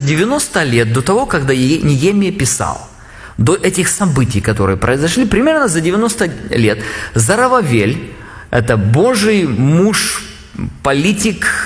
90 лет до того, когда Неемия писал, до этих событий, которые произошли, примерно за 90 лет Зоровавель, это Божий муж, политик,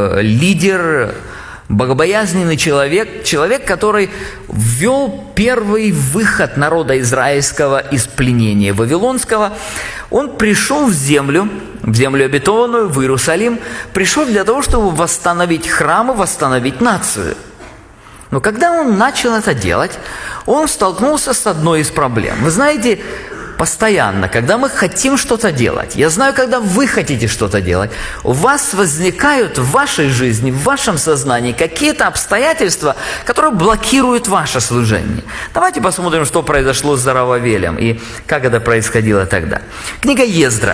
лидер, богобоязненный человек, который ввел первый выход народа израильского из пленения вавилонского, он пришел в землю обетованную, в Иерусалим, пришел для того, чтобы восстановить храм и восстановить нацию. Но когда он начал это делать, он столкнулся с одной из проблем. Вы знаете, постоянно, когда мы хотим что-то делать, я знаю, когда вы хотите что-то делать, у вас возникают в вашей жизни, в вашем сознании какие-то обстоятельства, которые блокируют ваше служение. Давайте посмотрим, что произошло с Зоровавелем и как это происходило тогда. Книга Ездра,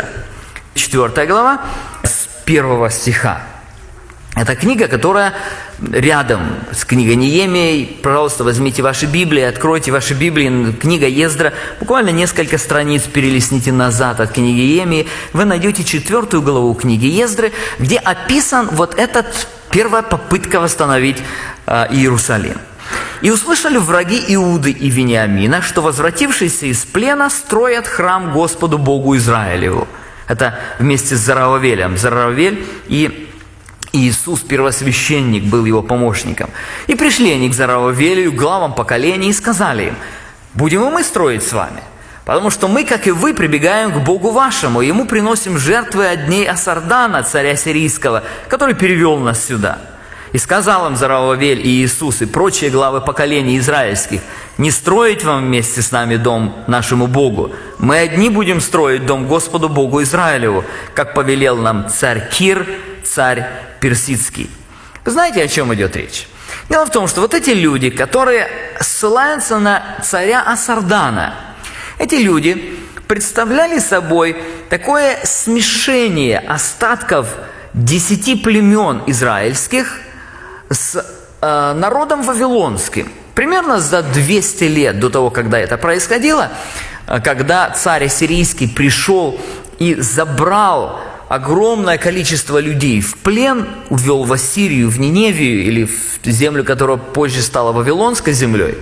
4 глава, с 1 стиха. Это книга, которая рядом с книгой Неемии. Пожалуйста, возьмите ваши Библии, откройте ваши Библии. Книга Ездра, буквально несколько страниц перелистните назад от книги Неемии. Вы найдете 4 главу книги Ездры, где описан вот этот первая попытка восстановить Иерусалим. «И услышали враги Иуды и Вениамина, что возвратившиеся из плена строят храм Господу Богу Израилеву». Это вместе с Зоровавелем. Зоровавель и Иисус, первосвященник, был его помощником. «И пришли они к Зоровавелю, главам поколений, и сказали им: будем и мы строить с вами, потому что мы, как и вы, прибегаем к Богу вашему, и ему приносим жертвы от дней Асардана, царя сирийского, который перевел нас сюда». И сказал им Зоровавель и Иисус, и прочие главы поколений израильских: не строить вам вместе с нами дом нашему Богу. Мы одни будем строить дом Господу Богу Израилеву, как повелел нам царь Кир, царь персидский. Вы знаете, о чем идет речь? Дело в том, что вот эти люди, которые ссылаются на царя Асардана, эти люди представляли собой такое смешение остатков 10 племен израильских с народом вавилонским. Примерно за 200 лет до того, когда это происходило, когда царь ассирийский пришел и забрал огромное количество людей в плен, увел в Ассирию, в Ниневию или в землю, которая позже стала Вавилонской землей.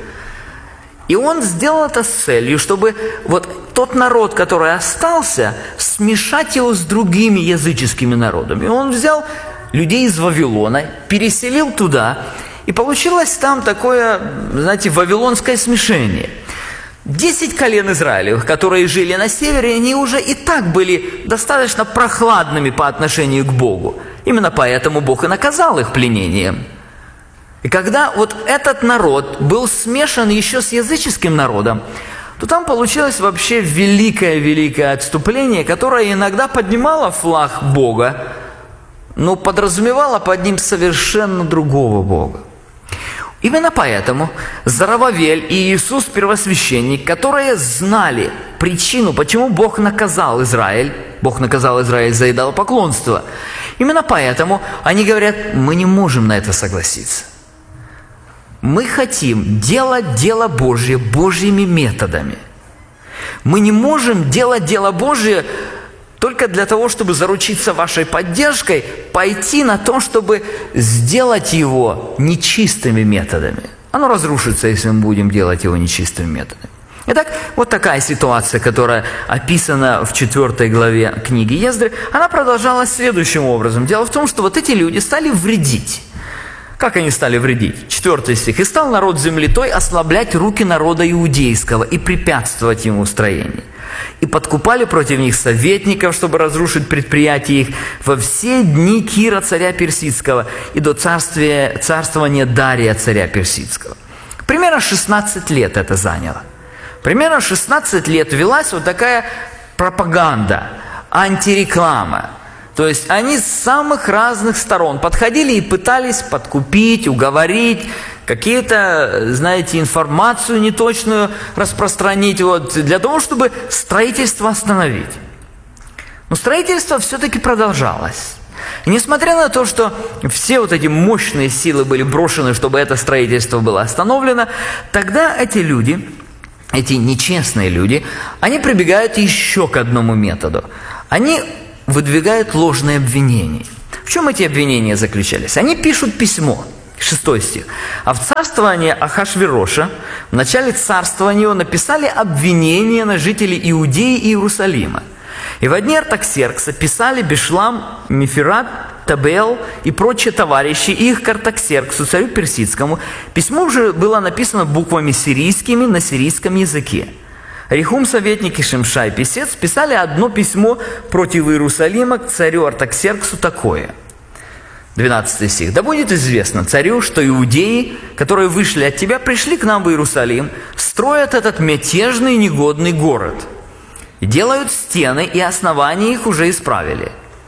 И он сделал это с целью, чтобы вот тот народ, который остался, смешать его с другими языческими народами. И он взял людей из Вавилона, переселил туда, и получилось там такое, знаете, вавилонское смешение. 10 колен Израилевых, которые жили на севере, они уже и так были достаточно прохладными по отношению к Богу. Именно поэтому Бог и наказал их пленением. И когда вот этот народ был смешан еще с языческим народом, то там получилось вообще великое отступление, которое иногда поднимало флаг Бога, но подразумевало под ним совершенно другого Бога. Именно поэтому Зоровавель и Иисус первосвященник, которые знали причину, почему Бог наказал Израиль за идолопоклонство, именно поэтому они говорят: мы не можем на это согласиться. Мы хотим делать дело Божье Божьими методами. Мы не можем делать дело Божье только для того, чтобы заручиться вашей поддержкой, пойти на то, чтобы сделать его нечистыми методами. Оно разрушится, если мы будем делать его нечистыми методами. Итак, вот такая ситуация, которая описана в 4 главе книги Ездры, она продолжалась следующим образом. Дело в том, что вот эти люди стали вредить. Как они стали вредить? 4 стих. «И стал народ земли той ослаблять руки народа иудейского и препятствовать ему строению. И подкупали против них советников, чтобы разрушить предприятия их во все дни Кира, царя персидского, и до царствования Дария, царя персидского». Примерно 16 лет это заняло. Примерно 16 лет велась вот такая пропаганда, антиреклама. То есть они с самых разных сторон подходили и пытались подкупить, уговорить, какие-то, знаете, информацию неточную распространить, вот, для того, чтобы строительство остановить. Но строительство все-таки продолжалось. И несмотря на то, что все вот эти мощные силы были брошены, чтобы это строительство было остановлено, тогда эти люди, эти нечестные люди, они прибегают еще к одному методу. Они выдвигают ложные обвинения. В чем эти обвинения заключались? Они пишут письмо. 6 стих. «А в царствование Ахашвероша, в начале царствования его, написали обвинения на жителей Иудеи и Иерусалима. И во дни Артаксеркса писали Бишлам, Меферат, Табел и прочие товарищи их к Артаксерксу, царю персидскому. Письмо уже было написано буквами сирийскими на сирийском языке. Рехум, советник, и Шимшай, писец, писали одно письмо против Иерусалима к царю Артаксерксу такое». 12 стих. «Да будет известно царю, что иудеи, которые вышли от тебя, пришли к нам в Иерусалим, строят этот мятежный и негодный город, и делают стены, и основания их уже исправили.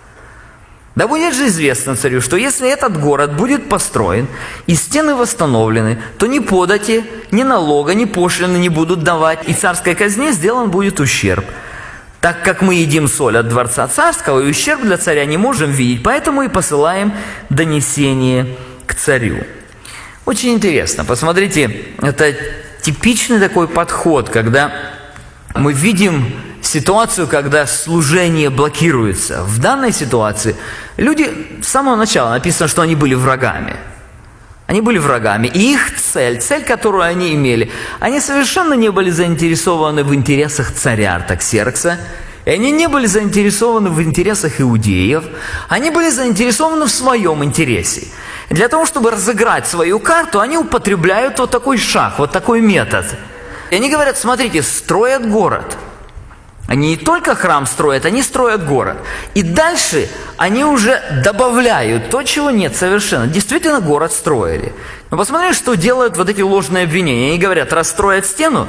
Да будет же известно царю, что если этот город будет построен, и стены восстановлены, то ни подати, ни налога, ни пошлины не будут давать, и царской казне сделан будет ущерб. Так как мы едим соль от дворца царского, и ущерб для царя не можем видеть, поэтому и посылаем донесение к царю». Очень интересно. Посмотрите, это типичный такой подход, когда мы видим ситуацию, когда служение блокируется. В данной ситуации люди с самого начала написано, что они были врагами. Они были врагами. И их цель, которую они имели, они совершенно не были заинтересованы в интересах царя Артаксеркса, и они не были заинтересованы в интересах иудеев, они были заинтересованы в своем интересе. И для того, чтобы разыграть свою карту, они употребляют вот такой шаг, вот такой метод. И они говорят: смотрите, строят город. Они не только храм строят, они строят город. И дальше они уже добавляют то, чего нет совершенно. Действительно, город строили. Но посмотрите, что делают вот эти ложные обвинения. Они говорят: раз строят стену,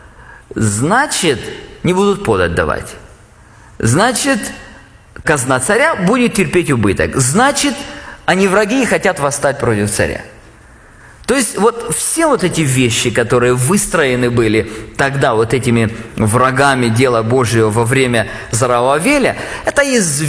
значит, не будут подать давать. Значит, казна царя будет терпеть убыток. Значит, они враги и хотят восстать против царя. То есть вот все вот эти вещи, которые выстроены были тогда вот этими врагами дела Божьего во время Зарававеля, это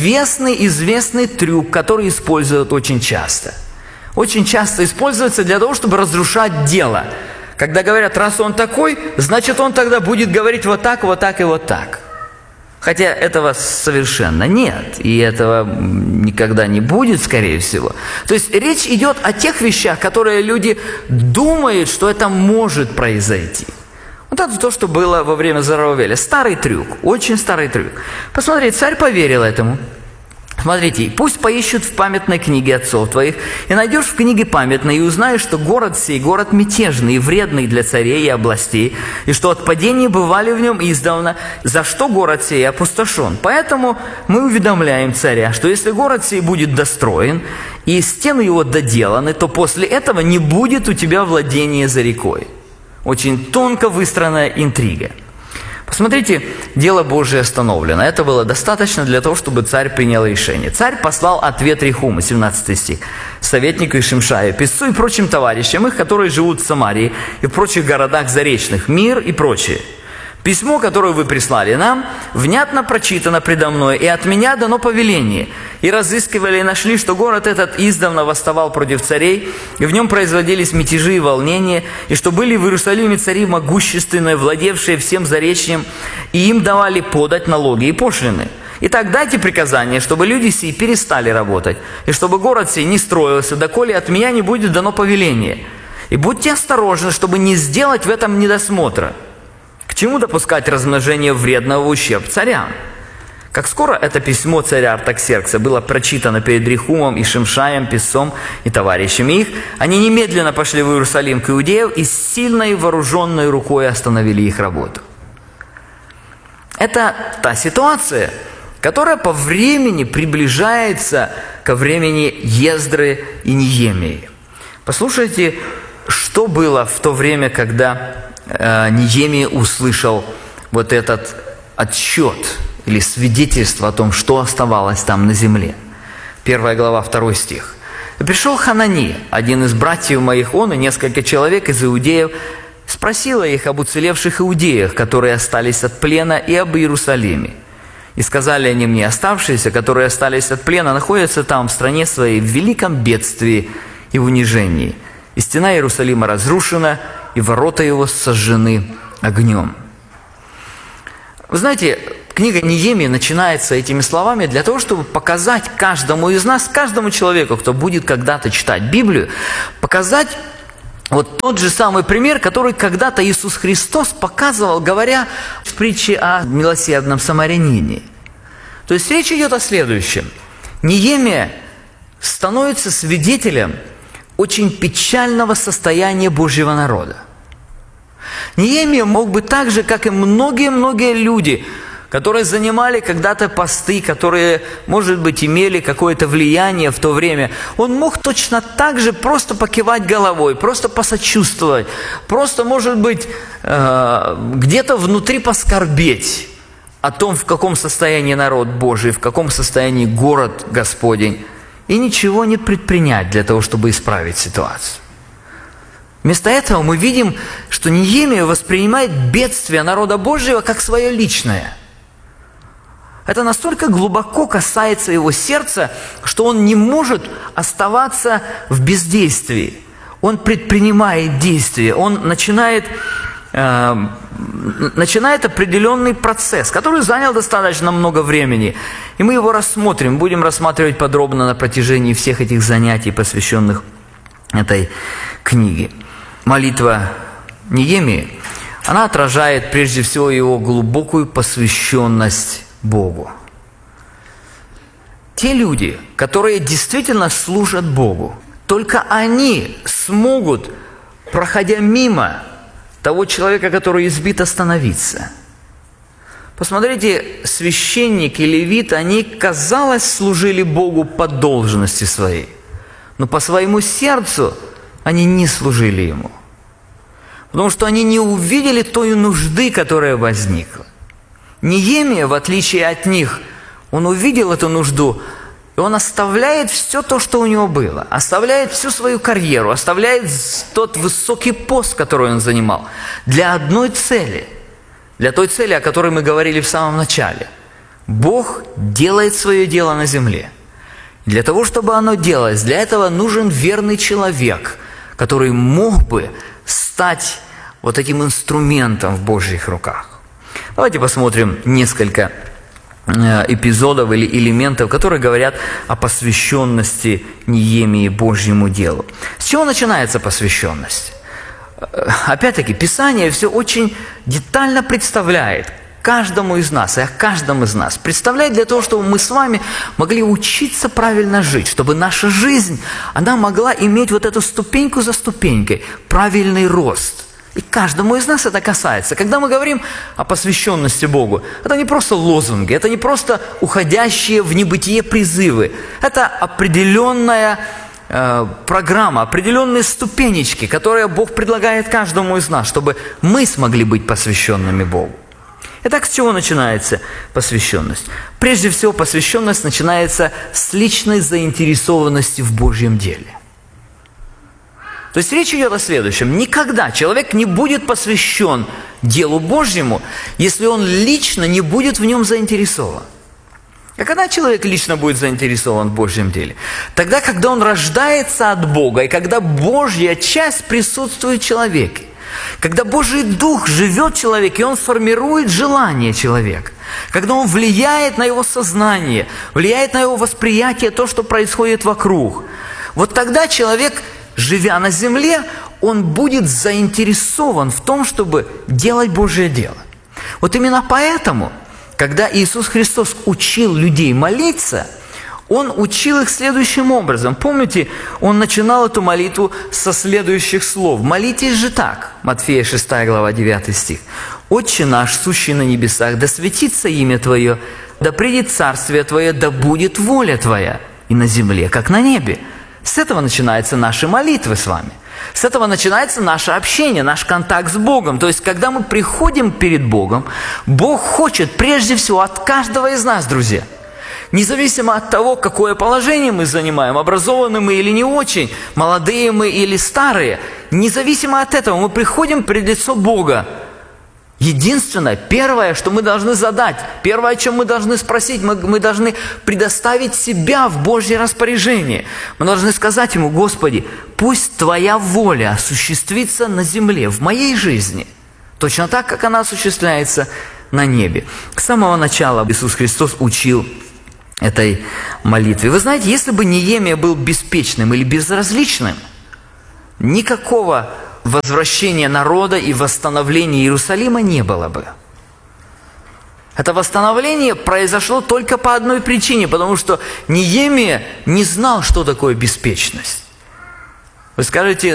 известный трюк, который используют очень часто. Очень часто используется для того, чтобы разрушать дело. Когда говорят: раз он такой, значит, он тогда будет говорить вот так, вот так и вот так. Хотя этого совершенно нет, и этого никогда не будет, скорее всего. То есть речь идет о тех вещах, которые люди думают, что это может произойти. Вот это то, что было во время Зарававеля. Старый трюк, очень старый трюк. Посмотрите, царь поверил этому. Смотрите: «Пусть поищут в памятной книге отцов твоих, и найдешь в книге памятной, и узнаешь, что город сей, город мятежный и вредный для царей и областей, и что от падения бывали в нем издавна, за что город сей опустошен. Поэтому мы уведомляем царя, что если город сей будет достроен, и стены его доделаны, то после этого не будет у тебя владения за рекой». Очень тонко выстроенная интрига. Посмотрите, дело Божие остановлено. Это было достаточно для того, чтобы царь принял решение. Царь послал ответ Рехуму, 17 стих, советнику и Шимшаю, писцу и прочим товарищам их, которые живут в Самарии и в прочих городах заречных, мир и прочее. Письмо, которое вы прислали нам, внятно прочитано предо мной, и от меня дано повеление. И разыскивали и нашли, что город этот издавна восставал против царей, и в нем производились мятежи и волнения, и что были в Иерусалиме цари могущественные, владевшие всем заречьем, и им давали подать налоги и пошлины. Итак, дайте приказание, чтобы люди сии перестали работать, и чтобы город сей не строился, доколе от меня не будет дано повеление. И будьте осторожны, чтобы не сделать в этом недосмотра. К чему допускать размножение вредного в ущерб царям? Как скоро это письмо царя Артаксеркса было прочитано перед Рехумом и Шимшаем, писцом и товарищами их, они немедленно пошли в Иерусалим к иудеям и с сильной вооруженной рукой остановили их работу. Это та ситуация, которая по времени приближается ко времени Ездры и Неемии. Послушайте, что было в то время, когда Неемия услышал вот этот отчет или свидетельство о том, что оставалось там на земле. 1 глава, 2 стих. «И пришел Ханани, один из братьев моих, он и несколько человек из иудеев, спросила их об уцелевших иудеях, которые остались от плена, и об Иерусалиме. И сказали они мне: оставшиеся, которые остались от плена, находятся там, в стране своей, в великом бедствии и унижении. И стена Иерусалима разрушена, и ворота его сожжены огнем». Вы знаете, Книга Неемии начинается этими словами для того, чтобы показать каждому из нас, каждому человеку, кто будет когда-то читать Библию, показать вот тот же самый пример, который когда-то Иисус Христос показывал, говоря в притче о милосердном самарянине. То есть речь идет о следующем. Неемия становится свидетелем очень печального состояния Божьего народа. Неемия мог бы так же, как и многие-многие люди, которые занимали когда-то посты, которые, может быть, имели какое-то влияние в то время, он мог точно так же просто покивать головой, просто посочувствовать, просто, может быть, где-то внутри поскорбеть о том, в каком состоянии народ Божий, в каком состоянии город Господень, и ничего не предпринять для того, чтобы исправить ситуацию. Вместо этого мы видим, что Неемия воспринимает бедствие народа Божьего как свое личное. Это настолько глубоко касается его сердца, что он не может оставаться в бездействии. Он предпринимает действия, он начинает определенный процесс, который занял достаточно много времени. И мы его рассмотрим, будем рассматривать подробно на протяжении всех этих занятий, посвященных этой книге. Молитва Неемии, она отражает прежде всего его глубокую посвященность Богу. Те люди, которые действительно служат Богу, только они смогут, проходя мимо того человека, который избит, остановиться. Посмотрите, священник и левит, они, казалось, служили Богу по должности своей, но по своему сердцу они не служили Ему, потому что они не увидели той нужды, которая возникла. Неемия, в отличие от них, он увидел эту нужду, и он оставляет все то, что у него было, оставляет всю свою карьеру, оставляет тот высокий пост, который он занимал, для одной цели, для той цели, о которой мы говорили в самом начале. Бог делает свое дело на земле. Для того, чтобы оно делалось, для этого нужен верный человек, который мог бы стать вот этим инструментом в Божьих руках. Давайте посмотрим несколько эпизодов или элементов, которые говорят о посвященности Неемии Божьему делу. С чего начинается посвященность? Опять-таки, Писание все очень детально представляет каждому из нас и о каждом из нас. Представляет для того, чтобы мы с вами могли учиться правильно жить, чтобы наша жизнь, она могла иметь вот эту ступеньку за ступенькой, правильный рост. И каждому из нас это касается. Когда мы говорим о посвященности Богу, это не просто лозунги, это не просто уходящие в небытие призывы. Это определенная программа, определенные ступенечки, которые Бог предлагает каждому из нас, чтобы мы смогли быть посвященными Богу. Итак, с чего начинается посвященность? Прежде всего, посвященность начинается с личной заинтересованности в Божьем деле. То есть речь идет о следующем. Никогда человек не будет посвящен делу Божьему, если он лично не будет в нем заинтересован. А когда человек лично будет заинтересован в Божьем деле? Тогда, когда он рождается от Бога, и когда Божья часть присутствует в человеке. Когда Божий Дух живет в человеке, и Он формирует желание человека. Когда Он влияет на его сознание, влияет на его восприятие, то, что происходит вокруг. Вот тогда человек, живя на земле, он будет заинтересован в том, чтобы делать Божье дело. Вот именно поэтому, когда Иисус Христос учил людей молиться, Он учил их следующим образом. Помните, Он начинал эту молитву со следующих слов. «Молитесь же так». Матфея 6 глава 9 стих. «Отче наш, сущий на небесах, да светится имя Твое, да придет царствие Твое, да будет воля Твоя и на земле, как на небе». С этого начинаются наши молитвы с вами. С этого начинается наше общение, наш контакт с Богом. То есть, когда мы приходим перед Богом, Бог хочет прежде всего от каждого из нас, друзья. Независимо от того, какое положение мы занимаем, образованные мы или не очень, молодые мы или старые, независимо от этого, мы приходим перед лицо Бога. Единственное, первое, что мы должны задать, первое, о чем мы должны спросить, мы должны предоставить себя в Божье распоряжение. Мы должны сказать Ему: Господи, пусть Твоя воля осуществится на земле, в моей жизни, точно так, как она осуществляется на небе. С самого начала Иисус Христос учил этой молитве. Вы знаете, если бы Неемия был беспечным или безразличным, никакого возвращения народа и восстановления Иерусалима не было бы. Это восстановление произошло только по одной причине, потому что Неемия не знал, что такое беспечность. Вы скажете,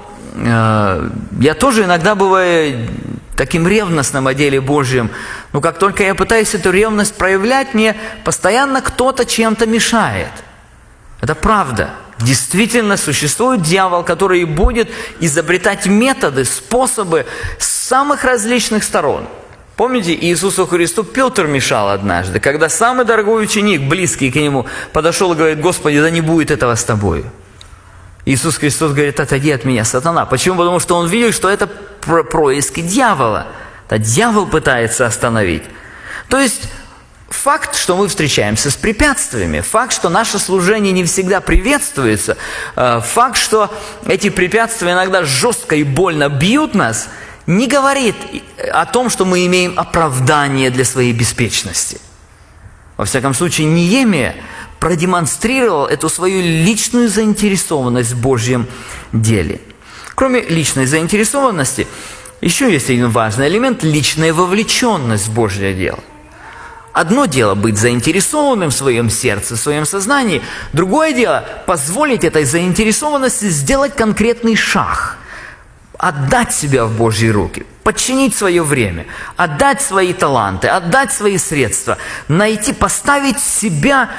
я тоже иногда бываю таким ревностным о деле Божьем, но как только я пытаюсь эту ревность проявлять, мне постоянно кто-то чем-то мешает. Это правда. Действительно существует дьявол, который будет изобретать методы, способы с самых различных сторон. Помните, Иисусу Христу Петр мешал однажды, когда самый дорогой ученик, близкий к нему, подошел и говорит: «Господи, да не будет этого с тобой». Иисус Христос говорит: «Отойди от меня, сатана». Почему? Потому что он видел, что это происки дьявола. Это дьявол пытается остановить. То есть факт, что мы встречаемся с препятствиями, факт, что наше служение не всегда приветствуется, факт, что эти препятствия иногда жестко и больно бьют нас, не говорит о том, что мы имеем оправдание для своей беспечности. Во всяком случае, Неемия продемонстрировал эту свою личную заинтересованность в Божьем деле. Кроме личной заинтересованности, еще есть один важный элемент – личная вовлеченность в Божье дело. Одно дело быть заинтересованным в своем сердце, в своем сознании, другое дело – позволить этой заинтересованности сделать конкретный шаг, отдать себя в Божьи руки, подчинить свое время, отдать свои таланты, отдать свои средства, поставить себя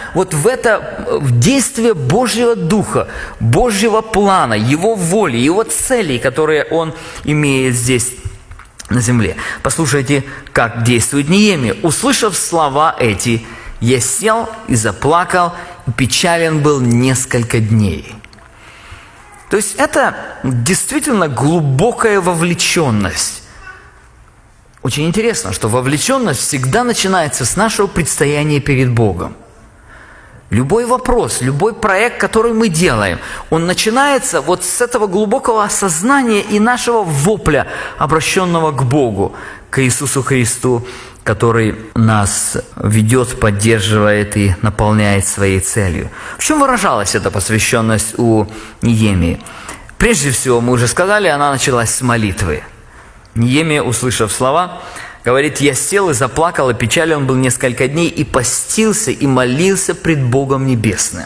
в действие Божьего Духа, Божьего плана, Его воли, Его целей, которые Он имеет здесь на земле. Послушайте, как действует Неемия. «Услышав слова эти, я сел и заплакал, и печален был несколько дней». То есть это действительно глубокая вовлеченность. Очень интересно, что вовлеченность всегда начинается с нашего предстояния перед Богом. Любой вопрос, любой проект, который мы делаем, он начинается с этого глубокого осознания и нашего вопля, обращенного к Богу, к Иисусу Христу, который нас ведет, поддерживает и наполняет своей целью. В чем выражалась эта посвященность у Неемии? Прежде всего, мы уже сказали, она началась с молитвы. Неемия, услышав слова, говорит: «Я сел и заплакал, и печален был несколько дней, и постился, и молился пред Богом Небесным».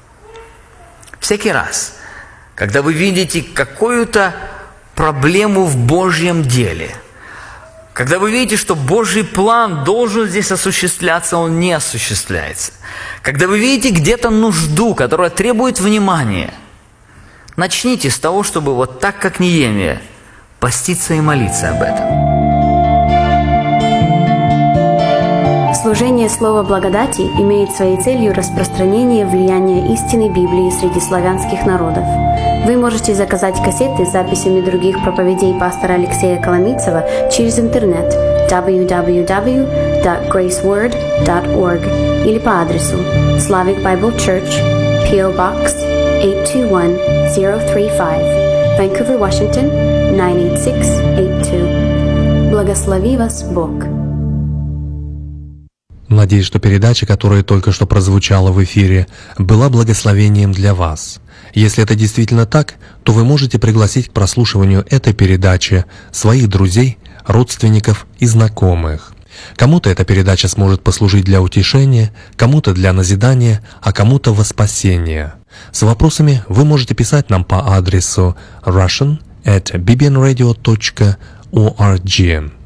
Всякий раз, когда вы видите какую-то проблему в Божьем деле, когда вы видите, что Божий план должен здесь осуществляться, он не осуществляется, когда вы видите где-то нужду, которая требует внимания, начните с того, чтобы так, как Неемия, поститься и молиться об этом. Служение Слова Благодати имеет своей целью распространение влияния истины Библии среди славянских народов. Вы можете заказать кассеты с записями других проповедей пастора Алексея Коломийцева через интернет www.graceword.org или по адресу Slavic Bible Church, P.O. Box 821035, Vancouver, Washington 98682. Благослови вас Бог. Надеюсь, что передача, которая только что прозвучала в эфире, была благословением для вас. Если это действительно так, то вы можете пригласить к прослушиванию этой передачи своих друзей, родственников и знакомых. Кому-то эта передача сможет послужить для утешения, кому-то для назидания, а кому-то во спасение. С вопросами вы можете писать нам по адресу russian@bbnradio.org.